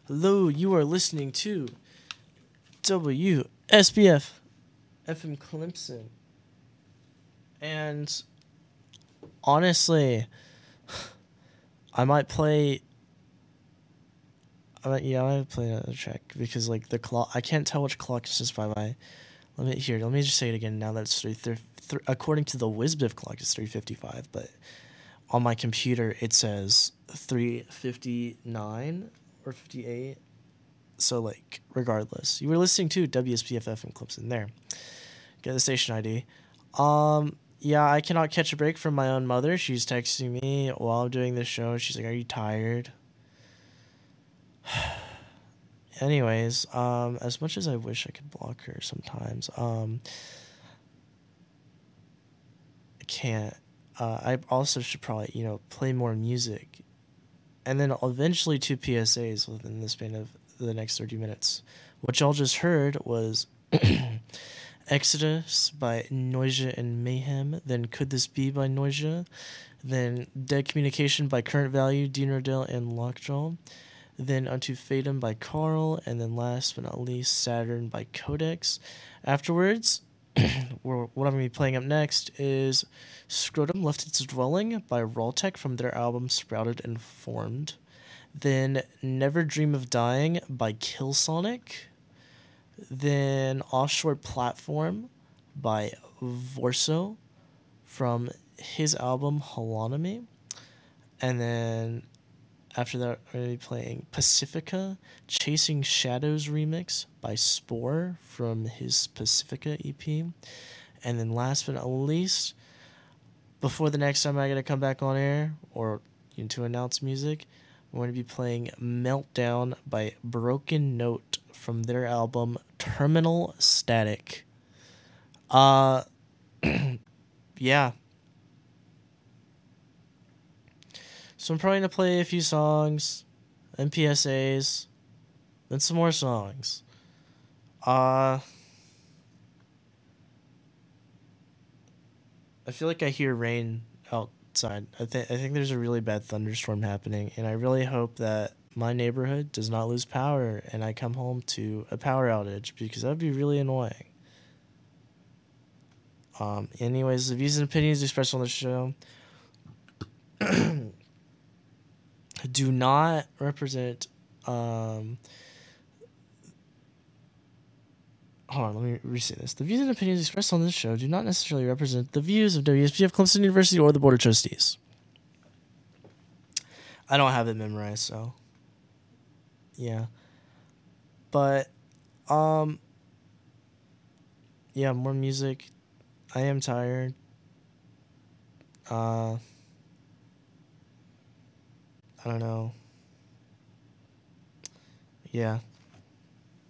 Hello, you are listening to WSBF FM Clemson. And honestly, I might play another track because like the clock, I can't tell which clock is just by my. Let me just say it again. Now that it's according to the WSBF clock, it's 3:55, but on my computer it says 3:59 or 58. So like, regardless, you were listening to WSBF FM Clemson. There, get the station ID. Yeah, I cannot catch a break from my own mother. She's texting me while I'm doing this show. She's like, "Are you tired?" Anyways, as much as I wish I could block her sometimes, I can't. I also should probably, play more music. And then eventually 2 PSAs within the span of the next 30 minutes. What y'all just heard was Exodus by Noisia and Mayhem, then Could This Be by Noisia, then Dead Communication by Current Value, Dean Rodell and Lockjaw, then Unto Fatum by Carl, and then last but not least, Saturn by Codex. Afterwards, what I'm going to be playing up next is Scrotum Left Its Dwelling by Rawtech from their album Sprouted and Formed. Then Never Dream of Dying by Killsonic. Then Offshore Platform by Vorso from his album Holonomy. And then after that, we're going to be playing Pacifica Chasing Shadows remix by Spore from his Pacifica EP. And then last but not least, before the next time I got to come back on air or to announce music, we're going to be playing Meltdown by Broken Note from their album Terminal Static. Yeah. So I'm probably going to play a few songs, MPSAs, then some more songs. I feel like I hear rain outside. I think there's a really bad thunderstorm happening, and I really hope that my neighborhood does not lose power and I come home to a power outage, because that would be really annoying. Anyways, the views and opinions expressed on the show do not represent hold on, let me restate this. The views and opinions expressed on this show do not necessarily represent the views of WSBF Clemson University or the Board of Trustees. I don't have it memorized, so yeah. But yeah, more music. I am tired. I don't know. Yeah.